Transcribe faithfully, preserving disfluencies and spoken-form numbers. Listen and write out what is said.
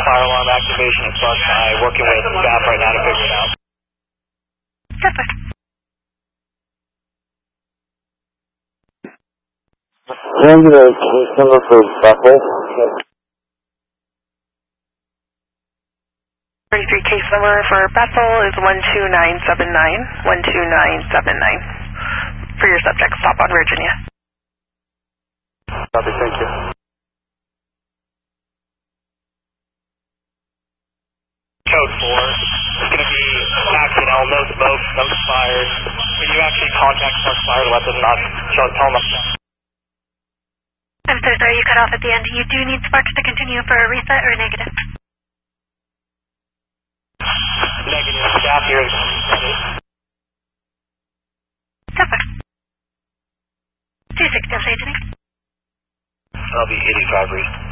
fire alarm activation at Spark High. Working with staff right now to figure it out. Super. Can you give a case number for Bethel? thirty-three case number for Bethel is one two nine seven nine, one two nine seven nine. For your subject, stop on Virginia. Copy, thank you. Code four, it's going to be accidental, no smoke, no fires. Can you actually contact Spark Fire to let them not show, tell them? I'm so sorry you cut off at the end. You do need Sparks to continue for a reset or a negative? Negative, staff here. Super. two six, Delta Agent. I'll be eighty-five reason.